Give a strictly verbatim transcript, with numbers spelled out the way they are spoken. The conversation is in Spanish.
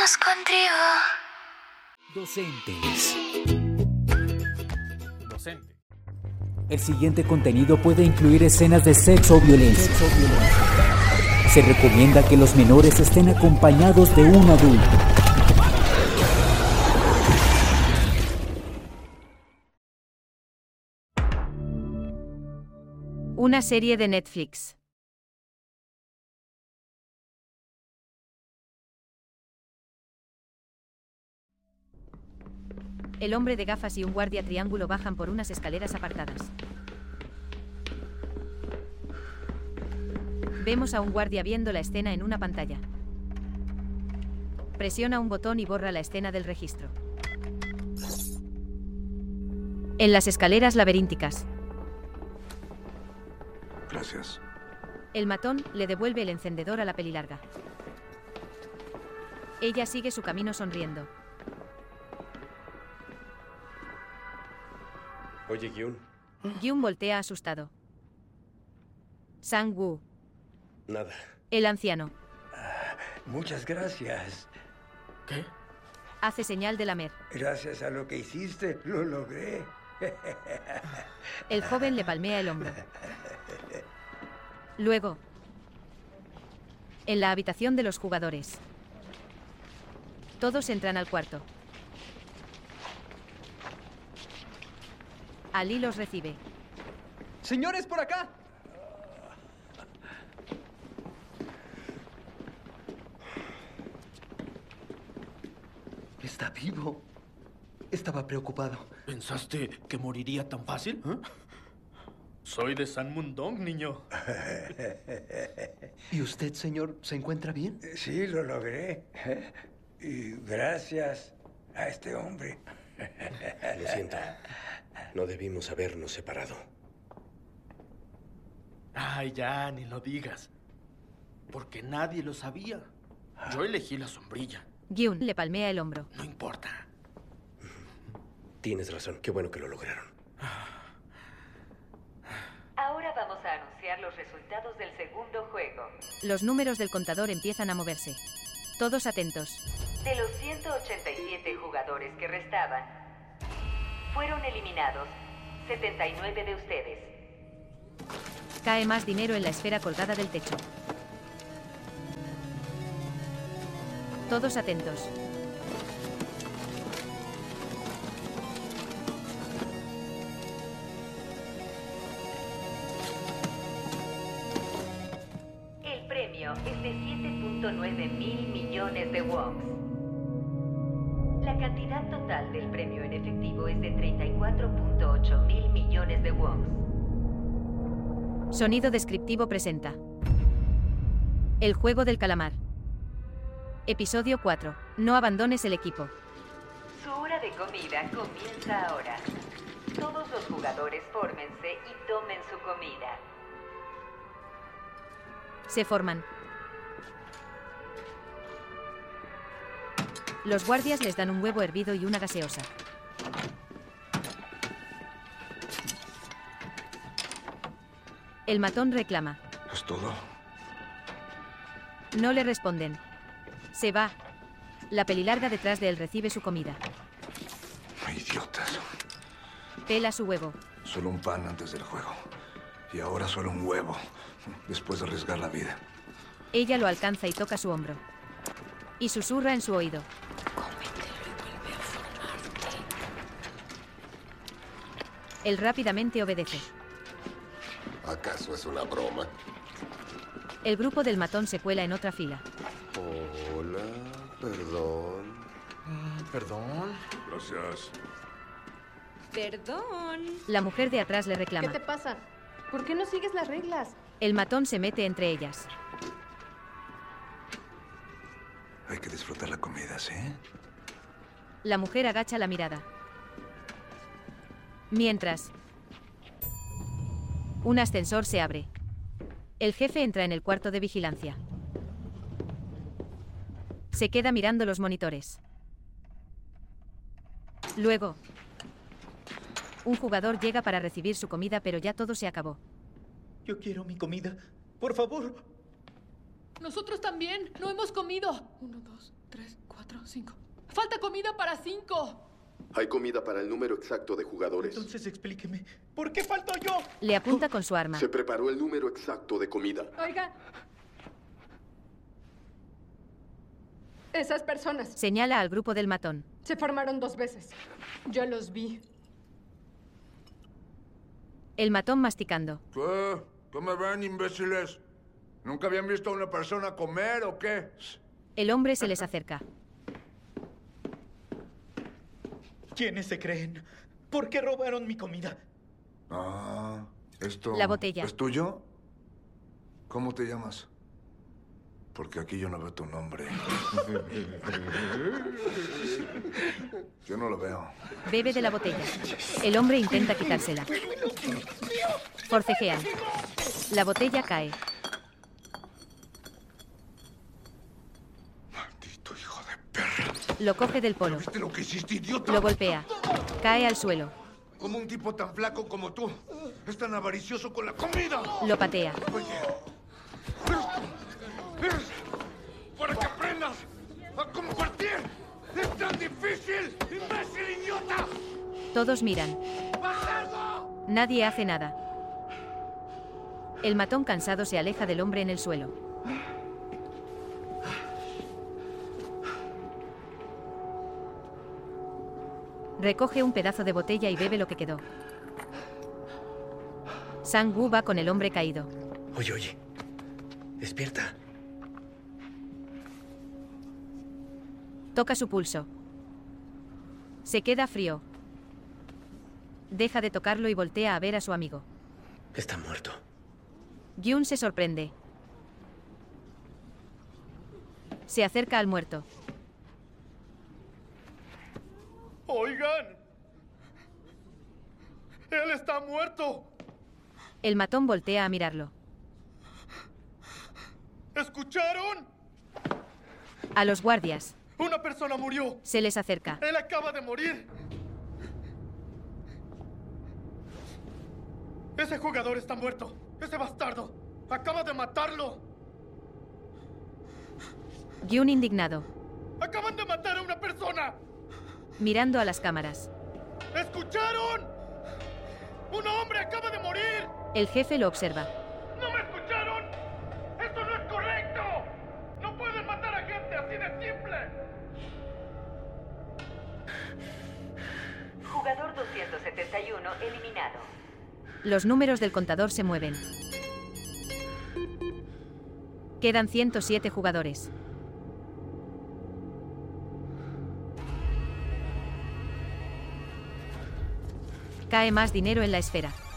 Contigo. Docentes. Docente. El siguiente contenido puede incluir escenas de sexo o violencia. Se recomienda que los menores estén acompañados de un adulto. Una serie de Netflix. El hombre de gafas y un guardia triángulo bajan por unas escaleras apartadas. Vemos a un guardia viendo la escena en una pantalla. Presiona un botón y borra la escena del registro. En las escaleras laberínticas. Gracias. El matón le devuelve el encendedor a la pelilarga. Ella sigue su camino sonriendo. Oye, Gyun. Gyun voltea asustado. Sang-woo. Nada. El anciano. Ah, muchas gracias. ¿Qué? Hace señal de lamer. Gracias a lo que hiciste, lo logré. El joven le palmea el hombro. Luego, en la habitación de los jugadores. Todos entran al cuarto. Ali los recibe. ¡Señores, por acá! Está vivo. Estaba preocupado. ¿Pensaste que moriría tan fácil? ¿Eh? Soy de San Mundong, niño. ¿Y usted, señor, se encuentra bien? Sí, lo logré. Y gracias a este hombre. Lo siento. No debimos habernos separado. Ay, ya, ni lo digas. Porque nadie lo sabía. Yo elegí la sombrilla. Gyun le palmea el hombro. No importa. Tienes razón. Qué bueno que lo lograron. Ahora vamos a anunciar los resultados del segundo juego. Los números del contador empiezan a moverse. Todos atentos. De los ciento ochenta y siete jugadores que restaban, fueron eliminados setenta y nueve de ustedes. Cae más dinero en la esfera colgada del techo. Todos atentos. El premio es de siete punto nueve mil millones de wons. La cantidad total del premio en efectivo es de treinta y cuatro punto ocho mil millones de wons. Sonido descriptivo presenta El juego del calamar. Episodio cuatro. No abandones el equipo. Su hora de comida comienza ahora. Todos los jugadores fórmense y tomen su comida. Se forman. Los guardias les dan un huevo hervido y una gaseosa. El matón reclama. ¿Es todo? No le responden. Se va. La pelilarga detrás de él recibe su comida. Idiotas. Pela su huevo. Solo un pan antes del juego. Y ahora solo un huevo. Después de arriesgar la vida. Ella lo alcanza y toca su hombro. Y susurra en su oído. Él rápidamente obedece. ¿Acaso es una broma? El grupo del matón se cuela en otra fila. Hola, perdón. Mm, ¿Perdón? Gracias. Perdón. La mujer de atrás le reclama. ¿Qué te pasa? ¿Por qué no sigues las reglas? El matón se mete entre ellas. Hay que disfrutar la comida, ¿sí? La mujer agacha la mirada. Mientras, un ascensor se abre. El jefe entra en el cuarto de vigilancia. Se queda mirando los monitores. Luego, un jugador llega para recibir su comida, pero ya todo se acabó. Yo quiero mi comida. Por favor. Nosotros también. No hemos comido. Uno, dos. tres, cuatro, cinco. ¡Falta comida para cinco! Hay comida para el número exacto de jugadores. Entonces explíqueme, ¿por qué falto yo? Le apunta con su arma. Se preparó el número exacto de comida. Oiga. Esas personas Señala al grupo del matón. se formaron dos veces. Yo los vi. El matón masticando. ¿Qué? ¿Qué me ven, imbéciles? ¿Nunca habían visto a una persona comer o qué? El hombre se les acerca. ¿Quiénes se creen? ¿Por qué robaron mi comida? Ah, esto... La botella. ¿Es tuyo? ¿Cómo te llamas? Porque aquí yo no veo tu nombre. Yo no lo veo. Bebe de la botella. El hombre intenta quitársela. Forcejean. La botella cae. Maldito hijo de perra. Lo coge del polo. ¿Viste lo que hiciste, idiota? Lo golpea. Cae al suelo. Como un tipo tan flaco como tú es tan avaricioso con la comida. Lo patea. Para que aprendas a compartir. ¡Es tan difícil! ¡Imbécil idiota! Todos miran. Nadie hace nada. El matón cansado se aleja del hombre en el suelo. Recoge un pedazo de botella y bebe lo que quedó. Sang-woo va con el hombre caído. Oye, oye. Despierta. Toca su pulso. Se queda frío. Deja de tocarlo y voltea a ver a su amigo. Está muerto. Gyun se sorprende. Se acerca al muerto. Oigan. Él está muerto. El matón voltea a mirarlo. ¿Escucharon? A los guardias. Una persona murió. Se les acerca. Él acaba de morir. Ese jugador está muerto. Ese bastardo. Acaba de matarlo. Gyun indignado. Acaban de matar a una persona. Mirando a las cámaras. ¿Escucharon? Un hombre acaba de morir. El jefe lo observa. ¿No me escucharon? ¡Esto no es correcto! ¡No pueden matar a gente así de simple! Jugador doscientos setenta y uno eliminado. Los números del contador se mueven. Quedan ciento siete jugadores. Cae más dinero en la esfera.